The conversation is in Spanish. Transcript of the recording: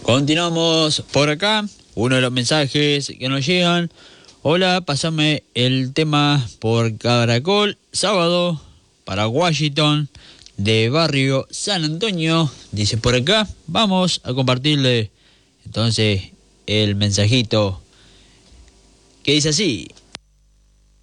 Continuamos por acá. Uno de los mensajes que nos llegan. Hola, pasame el tema por Caracol. Sábado para Washington de barrio San Antonio. Dice por acá. Vamos a compartirle entonces el mensajito que dice así.